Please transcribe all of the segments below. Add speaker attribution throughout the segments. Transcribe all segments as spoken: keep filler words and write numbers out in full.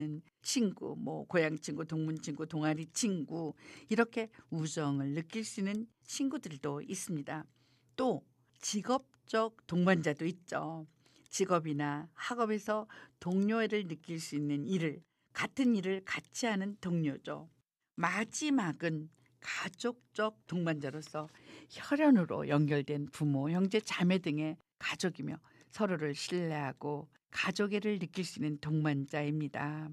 Speaker 1: 친구, 뭐 고향 친구, 동문 친구, 동아리 친구 이렇게 우정을 느낄 수 있는 친구들도 있습니다. 또 직업적 동반자도 있죠. 직업이나 학업에서 동료애를 느낄 수 있는 일을 같은 일을 같이 하는 동료죠. 마지막은 가족적 동반자로서 혈연으로 연결된 부모, 형제, 자매 등의 가족이며 서로를 신뢰하고 가족애를 느낄 수 있는 동반자입니다.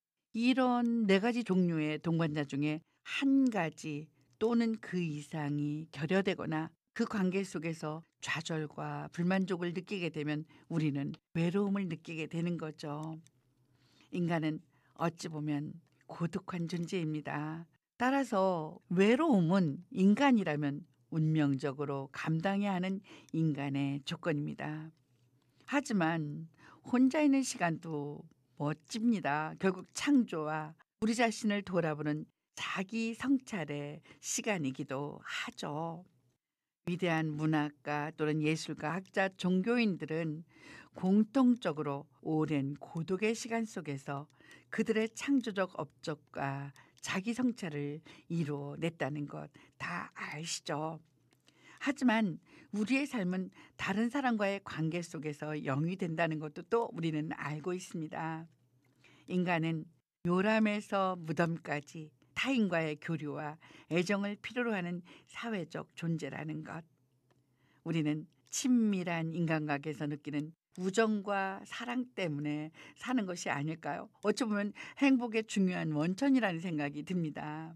Speaker 1: 이런 네 가지 종류의 동반자 중에 한 가지 또는 그 이상이 결여되거나 그 관계 속에서 좌절과 불만족을 느끼게 되면 우리는 외로움을 느끼게 되는 거죠. 인간은 어찌 보면 고독한 존재입니다. 따라서 외로움은 인간이라면 운명적으로 감당해야 하는 인간의 조건입니다. 하지만 혼자 있는 시간도 멋집니다. 결국 창조와 우리 자신을 돌아보는 자기 성찰의 시간이기도 하죠. 위대한 문학가 또는 예술가, 학자, 종교인들은 공통적으로 오랜 고독의 시간 속에서 그들의 창조적 업적과 자기 성찰을 이루어냈다는 것 다 아시죠? 하지만 우리의 삶은 다른 사람과의 관계 속에서 영이 된다는 것도 또 우리는 알고 있습니다. 인간은 요람에서 무덤까지 타인과의 교류와 애정을 필요로 하는 사회적 존재라는 것. 우리는 친밀한 인간관계에서 느끼는 우정과 사랑 때문에 사는 것이 아닐까요? 어찌 보면 행복의 중요한 원천이라는 생각이 듭니다.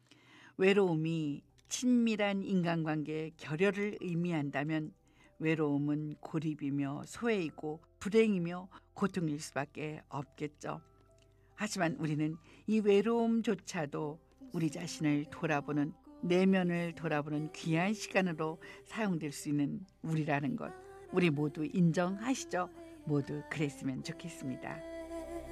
Speaker 1: 외로움이 친밀한 인간관계의 결여를 의미한다면 외로움은 고립이며 소외이고 불행이며 고통일 수밖에 없겠죠. 하지만 우리는 이 외로움조차도 우리 자신을 돌아보는, 내면을 돌아보는 귀한 시간으로 사용될 수 있는 우리라는 것, 우리 모두 인정하시죠? 모두 그랬으면 좋겠습니다.